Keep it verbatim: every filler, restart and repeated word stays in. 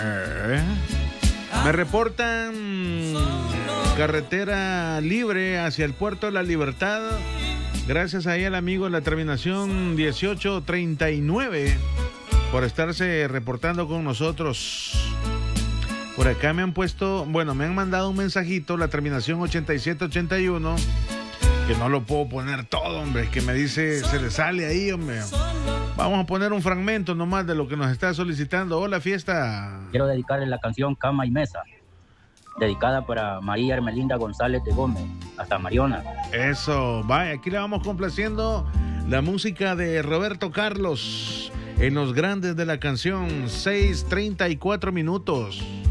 Me reportan carretera libre hacia el puerto de la Libertad. Gracias ahí al amigo de la terminación dieciocho treinta y nueve por estarse reportando con nosotros. Por acá me han puesto, bueno, me han mandado un mensajito, la terminación ochenta y siete ochenta y uno, que no lo puedo poner todo, hombre, es que me dice, se le sale ahí, hombre. Vamos a poner un fragmento nomás de lo que nos está solicitando. Hola, fiesta. Quiero dedicarle la canción Cama y Mesa, dedicada para María Hermelinda González de Gómez, hasta Mariona. Eso, vaya, aquí le vamos complaciendo la música de Roberto Carlos en los grandes de la canción, seis treinta y cuatro minutos.